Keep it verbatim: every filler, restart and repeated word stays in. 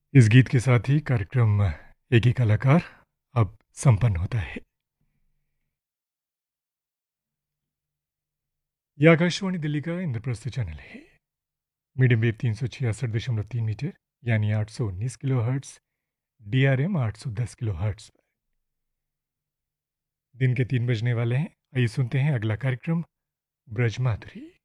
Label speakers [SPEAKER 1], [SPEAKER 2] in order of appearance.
[SPEAKER 1] इस गीत के साथ ही कार्यक्रम एक ही कलाकार अब संपन्न होता है। यह आकाशवाणी दिल्ली का इंद्रप्रस्थ चैनल है। मीडियम वेव तीन सौ छियासठ दशमलव तीन मीटर यानी आठ सौ उन्नीस kilo hertz, D R M आठ सौ दस किलो हर्ट्स पर दिन के तीन बजने वाले हैं। आइए सुनते हैं अगला कार्यक्रम ब्रजमाधुरी।